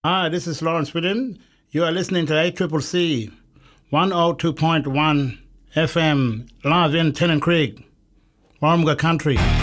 Hi, this is Lawrence Whitten. You are listening to ACCC 102.1 FM live in Tennant Creek, Warumga Country.